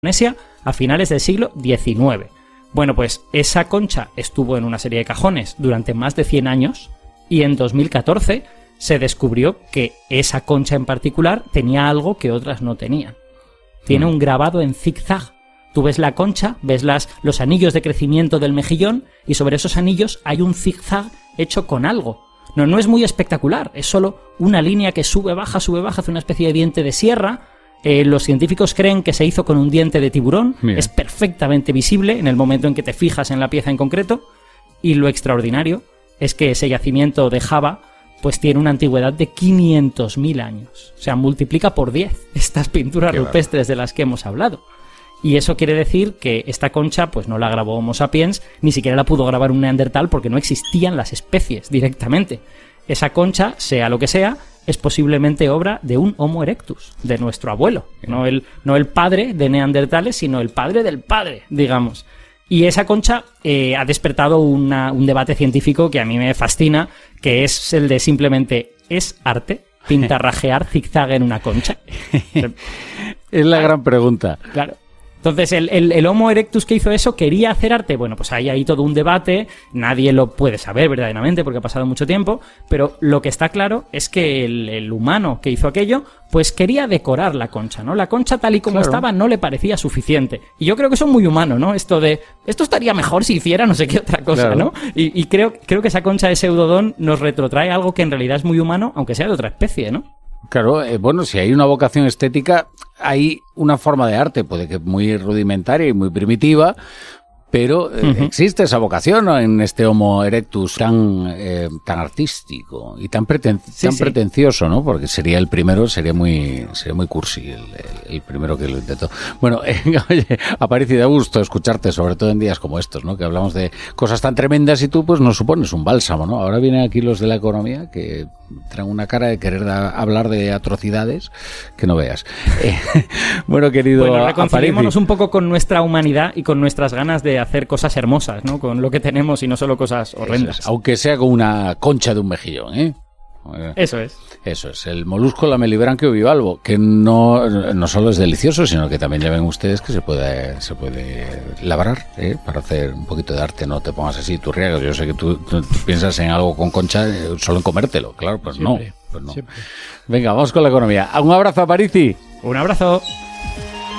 Indonesia a finales del siglo XIX. Bueno, pues esa concha estuvo en una serie de cajones durante más de 100 años y en 2014 se descubrió que esa concha en particular tenía algo que otras no tenían. Tiene un grabado en zigzag. Tú ves la concha, ves los anillos de crecimiento del mejillón y sobre esos anillos hay un zigzag hecho con algo. No es muy espectacular, es solo una línea que sube, baja, hace una especie de diente de sierra. Los científicos creen que se hizo con un diente de tiburón. Mira. Es perfectamente visible en el momento en que te fijas en la pieza en concreto. Y lo extraordinario es que ese yacimiento de Java pues tiene una antigüedad de 500.000 años. O sea, multiplica por 10 estas pinturas rupestres de las que hemos hablado. Y eso quiere decir que esta concha pues no la grabó Homo sapiens, ni siquiera la pudo grabar un neandertal porque no existían las especies directamente. Esa concha, sea lo que sea, es posiblemente obra de un Homo erectus, de nuestro abuelo. No el padre de neandertales, sino el padre del padre, digamos. Y esa concha ha despertado un debate científico que a mí me fascina, que es el de simplemente, ¿es arte pintarrajear zigzag en una concha? Es la gran pregunta. Claro. Entonces, el Homo erectus que hizo eso, ¿quería hacer arte? Bueno, pues hay ahí todo un debate, nadie lo puede saber verdaderamente porque ha pasado mucho tiempo, pero lo que está claro es que el humano que hizo aquello, pues quería decorar la concha, ¿no? La concha tal y como estaba no le parecía suficiente. Y yo creo que eso es muy humano, ¿no? Esto estaría mejor si hiciera no sé qué otra cosa, ¿no? Y creo que esa concha de Pseudodon nos retrotrae algo que en realidad es muy humano, aunque sea de otra especie, ¿no? Claro, bueno, si hay una vocación estética, hay una forma de arte, puede que muy rudimentaria y muy primitiva, pero existe esa vocación, ¿no?, en este Homo erectus tan artístico y tan pretencioso, ¿no? Porque sería el primero, sería muy cursi el primero que lo intentó. Bueno, oye, Aparici, da gusto escucharte, sobre todo en días como estos, ¿no? Que hablamos de cosas tan tremendas y tú pues nos supones un bálsamo, ¿no? Ahora vienen aquí los de la economía que traen una cara de querer hablar de atrocidades que no veas. Bueno, querido Aparici, reconciliémonos un poco con nuestra humanidad y con nuestras ganas de hacer cosas hermosas, ¿no? Con lo que tenemos y no solo cosas horrendas. Eso es, aunque sea con una concha de un mejillón, ¿eh? Eso es. Eso es, el molusco lamellibranquio bivalvo, que no solo es delicioso, sino que también ya ven ustedes que se puede labrar, para hacer un poquito de arte. No te pongas así turriagas. Yo sé que tú piensas en algo con concha solo en comértelo. Claro, pues siempre, no. Pues no. Siempre. Venga, vamos con la economía. Un abrazo, Aparici. Un abrazo.